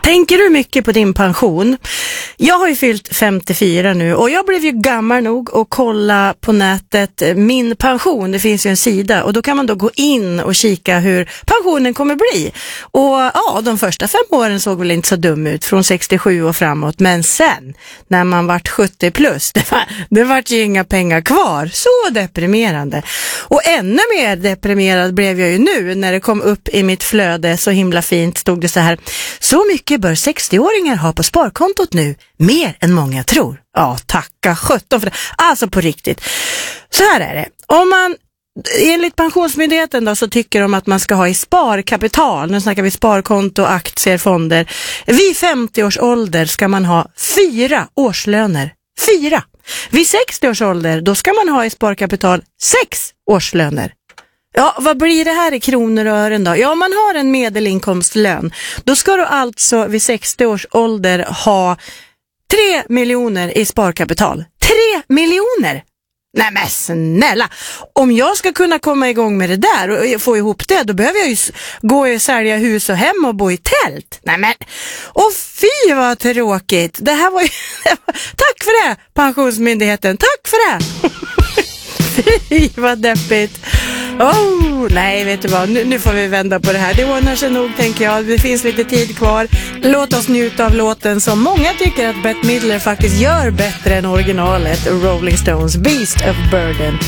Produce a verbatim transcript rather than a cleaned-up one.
Tänker du mycket på din pension? Jag har ju fyllt femtiofyra nu och jag blev ju gammal nog att kolla på nätet Min pension. Det finns ju en sida och då kan man då gå in och kika hur pensionen kommer bli. Och ja, de första fem åren såg väl inte så dum ut från sextiosju och framåt. Men sen, när man vart sjuttio plus, det var, det vart ju inga pengar kvar. Så deprimerande. Och ännu mer deprimerad blev jag ju nu när det kom upp i mitt flöde så himla fint. Stod det så här: så mycket bör sextioåringar ha på sparkontot nu, mer än många tror. Ja, tacka sjutton för det. Alltså på riktigt. Så här är det. Om man, enligt Pensionsmyndigheten då, så tycker de att man ska ha i sparkapital, nu snackar vi sparkonto, aktier, fonder. Vid femtio års ålder ska man ha fyra årslöner. Fyra. Vid sextio års ålder, då ska man ha i sparkapital sex årslöner. Ja, vad blir det här i kronor och ören då? Ja, om man har en medelinkomstlön, då ska du alltså vid sextio års ålder ha tre miljoner i sparkapital. Tre miljoner! Nej men snälla, om jag ska kunna komma igång med det där och få ihop det, då behöver jag ju gå och sälja hus och hem och bo i tält. Nej men, och fy vad tråkigt. Det här var ju, tack för det, Pensionsmyndigheten, tack för det. Fy vad deppigt. Oh, nej, vet du vad, nu, nu får vi vända på det här. Det ordnar sig nog, tänker jag. Det finns lite tid kvar. Låt oss njuta av låten som många tycker att Bette Midler faktiskt gör bättre än originalet, Rolling Stones Beast of Burden.